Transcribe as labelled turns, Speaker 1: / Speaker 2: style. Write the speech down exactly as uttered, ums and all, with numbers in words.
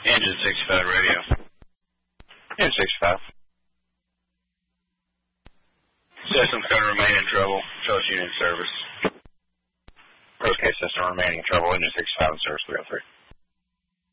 Speaker 1: Engine sixty-five radio.
Speaker 2: Engine sixty-five.
Speaker 1: System's going to remain in trouble. Trust unit service.
Speaker 2: First case system remaining in trouble. Engine sixty-five in service three oh three.